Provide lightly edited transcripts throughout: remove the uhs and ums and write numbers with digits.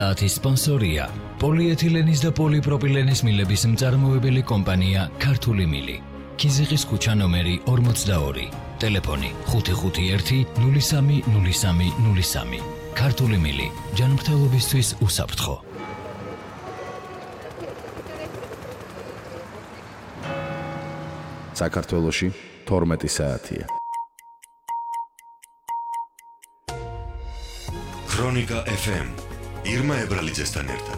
ათი სპონსორია პოლიეთილენის და პოლიპროპილენის მილების მწარმოებელი კომპანია ქართული მილი. ქიზიყის ქუჩა ნომერი 42. ტელეფონი 551-030303. ქართული მილი ჯანმრთელობისთვის უსაფრთხო. საქართველოში 12 საათია. ქრონიკა FM ირმა ებრალიძესთან ერთად.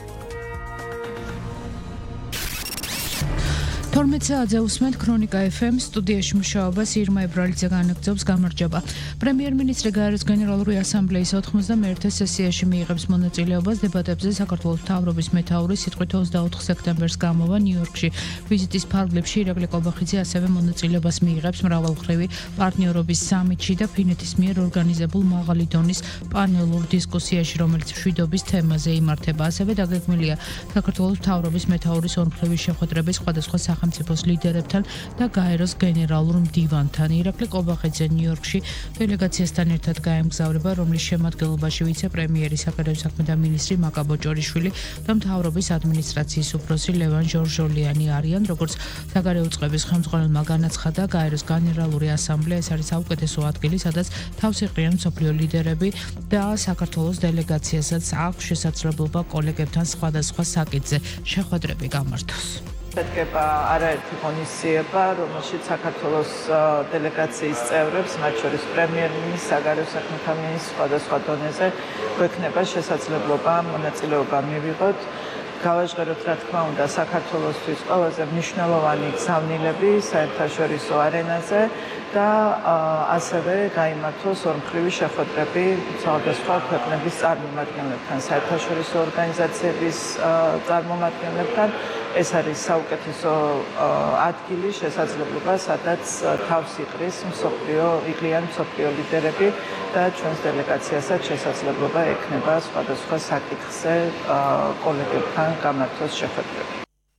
12 საათზე უსმენთ ქრონიკა FM სტუდიაში მუშაობას ირმა ებრალიძე განაგრძობს. გამარჯობა. პრემიერ-მინისტრი გაეროს გენერალური ასამბლეის 91 სესიაში მიიღებს მონაწილეობას დებატებზე. საქართველოს მთავრობის მეთაური სიტყვით 24 სექტემბერს გამოვა ნიუ-იორკში ვიზიტის ფარგლებში. ირაკლი კობახიძე ასევე მონაწილეობას მიიღებს მრავალმხრივი პარტნიორობის სამიტში და ფინეთის მიერ ორგანიზებულ მაღალი დონის პანელურ დისკუსიაში, რომელიც მშვიდობის თემაზე იმართება. ასევე დაგეგმილია საქართველოს მთავრობის მეთაურის ორმხრივი შეხვედრების სხვადასხვა სახელმწიფოს ლიდერებთან და გაეროს გენერალურ მდივანთან. ირაკლი კობახიძე ნიუ-იორკში დელეგაციასთან ერთად გაემგზავრება, რომლის შემადგენლობაში ვიცე-პრემიერი, საგარეო საქმეთა მინისტრი მაკა ბოჭორიშვილი და მთავრობის ადმინისტრაციის უფროსი ლევან ჟორჟოლიანი არიან. როგორც საგარეო წყების ხელმძღვანელმა განაცხადა, გაეროს გენერალური ასამბლეა ეს არის საუკეთესო ადგილი, სადაც თავს იყრიან მსოფლიო ლიდერები და საქართველოს დელეგაციასაც აქვს შესაძლებლობა კოლეგებთან სხვადასხვა საკითხზე შეხვედრები გამართოს. შედგება არაერთი ღონისძიება, რომელშიც საქართველოს დელეგაციის წევრებს, მათ შორის პრემიერ-მინისტრს, საგარეო საქმეთა მინისტრს სხვადასხვა დონეზე გვექნება შესაძლებლობა მონაწილეობა მივიღოთ. გავაჟღეროთ, რა თქმა უნდა, საქართველოსთვის ყველაზე მნიშვნელოვანი გზავნილები საერთაშორისო არენაზე და ასევე გაიმართოს ორმხრივი შეხვედრები სხვადასხვა ქვეყნების წარმომადგენლებთან, საერთაშორისო ორგანიზაციების წარმომადგენლებთან. ეს არის საუკეთესო ადგილი, შესაძლებლობა, სადაც თავს იყრის იყრიან მსოფლიო ლიდერები და ჩვენს დელეგაციასაც შესაძლებლობა ექნება სხვადასხვა საკითხზე კოლეგებთან გამართოს შეხვედრები.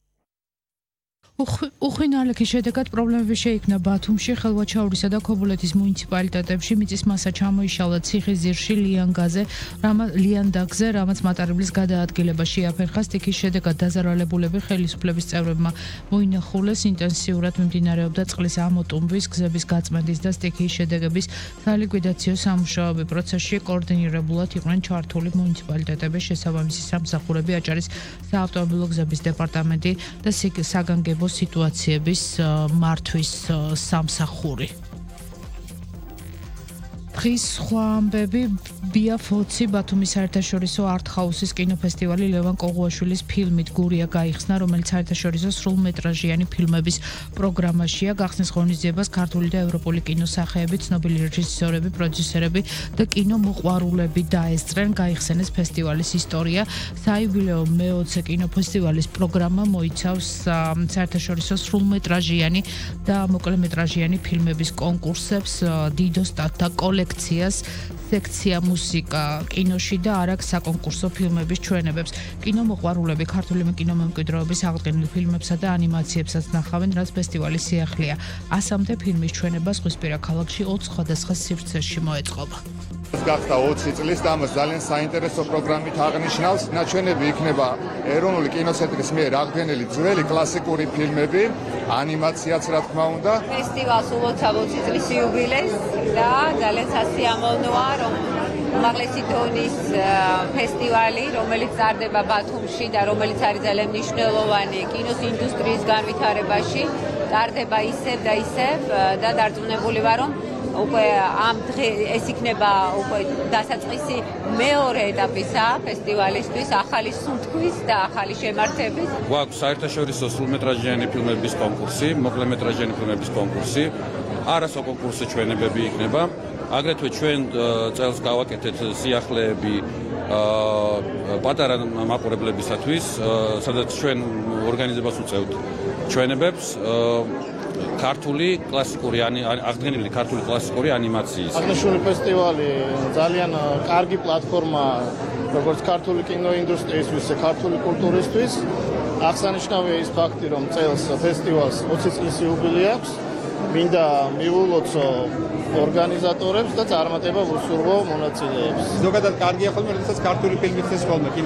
უხვინალექის შედეგად პრობლემები შეიქმნა ბათუმში, ხელვაჩაურისა და ქობულეთის მუნიციპალიტეტებში. მიწის მასა ჩამოიშალა ციხისძირში, ლიანდაგზე, რამაც მატარებლის გადაადგილება შეაფერხა. სტიქის შედეგად დაზარალებულები ხელისუფლების წევრებმა მოინახულეს. ინტენსიურად მიმდინარეობდა წყლის ამოტუმბვის, გზების გაწმენდის და სტიქიის შედეგების სალიკვიდაციო სამუშაოები. პროცესში კოორდინირებულად იყვნენ ჩართული მუნიციპალიტეტების შესაბამისი სამსახურები, აჭარის საავტომობილო გზების დეპარტამენტი და საგანგებო სიტუაციების მართვის სამსახური. დღის სხვა ამბები. ბია ფოცი ბათუმის საერთაშორისო არტ-ჰაუსის კინოფესტივალი ლევან კოღუაშვილის ფილმით გურია გაიხსნა, რომელიც საერთაშორისო სრულმეტრაჟიანი ფილმების პროგრამაშია. გახსნის ღონისძიებას ქართული და ევროპული კინოსახეები, ცნობილი რეჟისორები, პროდიუსერები და კინომოყვარულები დაესწრენ. გაიხსენეს ფესტივალის ისტორია. საიუბილეო მე-20 კინოფესტივალის პროგრამა მოიცავს საერთაშორისო სრულმეტრაჟიანი და მოკლემეტრაჟიანი ფილმების კონკურსებს, დიდო სტატთა კოლექციას, სექცია მუსიკა კინოში და არაკ საკონკურსო ფილმების ჩვენებებს. კინომოყვარულები ქართული კინომემკვიდრეობის აღდგენილ ფილმებსა და ანიმაციებსაც ნახავენ, რაც ფესტივალის სიახლეა. 100-მდე ფილმის ჩვენება ზღვისპირა ქალაქში 20 სხვადასხვა სივრცეში მოეწყობა. გახდა 20 წლის და ამას ძალიან საინტერესო პროგრამით აღნიშნავს. ნაჩვენები იქნება ეროვნული კინოცენტრის მიერ აღდგენილი ძველი კლასიკური ფილმები, ანიმაციაც რა თქმა უნდა. ფესტივალს ულოცავ 20 წლის იუბილეს და ძალიან სასიამოვნოა, რომ უმაღლესი დონის ფესტივალი, რომელიც ტარდება ბათუმში და რომელიც არის ძალიან მნიშვნელოვანი კინოს ინდუსტრიის განვითარებაში, ტარდება ისევ და ისევ და დარწმუნებული ვარ, რომ უკვე ეს იქნება უკვე დასაწყისი მეორე ეტაპისა ფესტივალისთვის, ახალი სუნთქვის და ახალი შემართების. გვაქვს საერთაშორისო სრულმეტრაჟიანი ფილმების კონკურსი, მოკლემეტრაჟიანი ფილმების კონკურსი, არასაკონკურსო ჩვენებები იქნება. აგრეთვე ჩვენ წელს გავაკეთეთ სიახლეები პატარა მაყურებლებისათვის, სადაც ჩვენ ორგანიზებას უწევთ ჩვენებებს. ქართული კლასიკური აღდგენილი ქართული კლასიკური ანიმაციის. აღნიშნული ფესტივალი ძალიან კარგი პლატფორმა როგორც ქართული კინოინდუსტრიისთვის, ქართული კულტურისთვის. აღსანიშნავია ის ფაქტი, რომ წელს ფესტივალს 20 წლის იუბილე აქვს მინდა მიულოცო ორგანიზატორებს და წარმატება ვუსურვო მონაწილეებს. ზოგადად კარგია ხოლმე, როდესაც ქართული ფილმი ხდეს ხოლმე